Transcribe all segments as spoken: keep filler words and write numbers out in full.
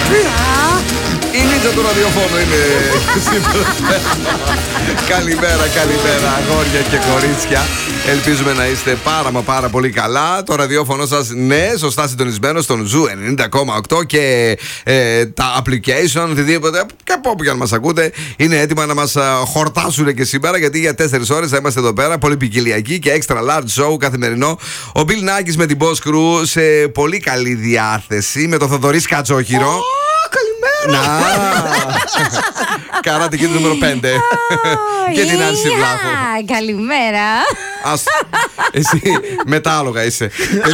Η νίτσα του ραδιοφώνου είναι σήμερα. Καλημέρα, καλημέρα αγόρια και κορίτσια. Ελπίζουμε να είστε πάρα μα πάρα πολύ καλά. Το ραδιόφωνο σας, ναι, σωστά συντονισμένο στον Ζου ενενήντα κόμμα οκτώ και ε, τα application, οτιδήποτε, και από όπου και αν μας ακούτε, είναι έτοιμα να μας χορτάσουν και σήμερα, γιατί για τέσσερις ώρες θα είμαστε εδώ πέρα, πολυπικιλιακοί και extra large show καθημερινό. Ο Μπιλ Νάκης με την Boss Crew σε πολύ καλή διάθεση, με το Θοδωρή Σκατζόχυρο. Να! Καράτε και το νούμερο πέντε. Και την Άνση Βλάχου. Καλημέρα. Εσύ με τα άλογα είσαι.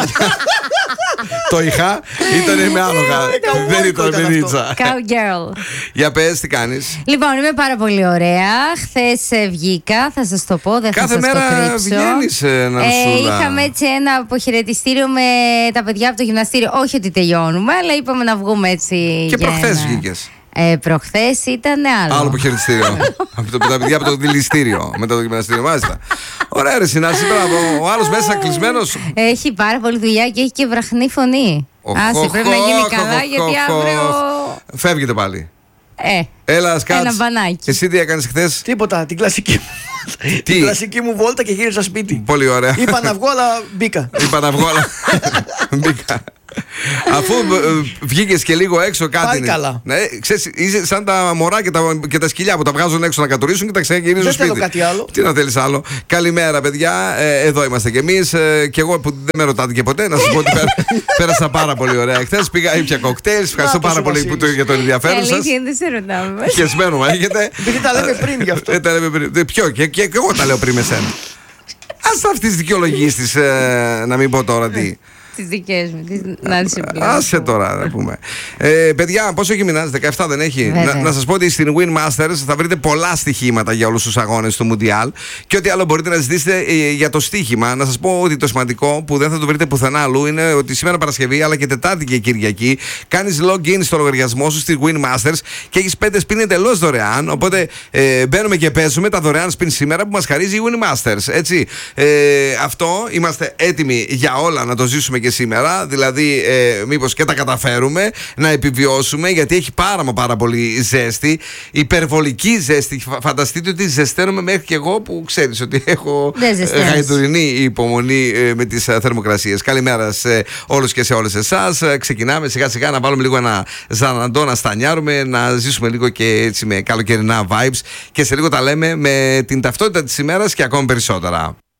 Το είχα, ήταν με άλογα. Δεν ήταν με νίτσα. Cowgirl. Για πες, τι κάνεις? Λοιπόν, είμαι πάρα πολύ ωραία. Χθες βγήκα, θα σας το πω, δεν θα σας το κρύψω. Κάθε μέρα βγαίνεις, Νανσούλα. Είχαμε έτσι ένα αποχαιρετιστήριο με τα παιδιά από το γυμναστήριο. Όχι ότι τελειώνουμε, αλλά είπαμε να βγούμε έτσι. Και προχθές βγήκες. Ε, προχθές ήταν άλλο. Άλλο αποχαιρετιστήριο. Από το, τα παιδιά από το δηληστήριο. Μετά το γυμναστήριο, μάλιστα. Ωραία, ρε Συνάση, μπράβο. Ο άλλος μέσα κλεισμένος. Έχει πάρα πολύ δουλειά και έχει και βραχνή φωνή. Άσε, πρέπει να γίνει καλά, γιατί αύριο. Φεύγετε πάλι. Ε, Έλα, σκάτς. Ένα μπανάκι. Εσύ τι έκανες χθες? Τίποτα, την κλασική μου. Τι? Την κλασική μου βόλτα και γύρισα σπίτι. Πολύ ωραία. Είπα να βγω, αλλά μπήκα. Είπα να βγω, αλλά μπήκα. Αφού βγήκες και λίγο έξω κάτι. Πάλι καλά. Ναι, ξέρεις, είσαι σαν τα μωρά και τα, και τα σκυλιά που τα βγάζουν έξω να κατουρίσουν και τα ξαναγυρίζουν Δεν σπίτι. θέλω κάτι άλλο. Τι να θέλεις άλλο? Καλημέρα, παιδιά. Ε, εδώ είμαστε κι εμείς. Ε, και εγώ που δεν με ρωτάτε και ποτέ, να σας πω ότι πέρα, πέρασα πάρα πολύ ωραία χθες. Πήγα, ήπια κοκτέιλ. Ευχαριστώ πάρα το πολύ που το, για το ενδιαφέρον σας. Αλήθεια, δεν σε ρωτάμε. Χεσμένο μου έχετε. Επειδή τα λέμε πριν γι' αυτό. Ε, τα λέμε πριν. Ποιο, και, και, και εγώ τα λέω πριν με σένα. Ας αυτές τις δικαιολογίες της, ε, να μην πω τώρα τι. Τις δικές μου, τις Νάνση Βλάχου. Άσε τώρα να πούμε. Ε, παιδιά, πόσο έχει μηνάς? δεκαεπτά δεν έχει? Να, να σας πω ότι στην Win Masters θα βρείτε πολλά στοιχήματα για όλους τους αγώνες του Μουντιάλ και ό,τι άλλο μπορείτε να ζητήσετε ε, για το στοίχημα. Να σας πω ότι το σημαντικό που δεν θα το βρείτε πουθενά αλλού είναι ότι σήμερα Παρασκευή αλλά και Τετάρτη και Κυριακή κάνεις login στο λογαριασμό σου στη Win Masters και έχεις πέντε spin εντελώς δωρεάν. Οπότε ε, μπαίνουμε και παίζουμε τα δωρεάν spin σήμερα που μας χαρίζει η Win Masters. Έτσι. Ε, αυτό είμαστε έτοιμοι για όλα να το ζήσουμε και σήμερα, δηλαδή ε, μήπως και τα καταφέρουμε να επιβιώσουμε, γιατί έχει πάρα μα πάρα πολύ ζέστη, υπερβολική ζέστη. Φανταστείτε ότι ζεσταίνομαι μέχρι και εγώ που ξέρεις ότι έχω γαϊδουρινή υπομονή ε, με τις ε, θερμοκρασίες. Καλημέρα σε όλους και σε όλες εσάς. Ε, ξεκινάμε σιγά σιγά να βάλουμε λίγο ένα ζαναντό, να στανιάρουμε, να ζήσουμε λίγο και έτσι με καλοκαιρινά vibes και σε λίγο τα λέμε με την ταυτότητα της ημέρας και ακόμη περισσότερα.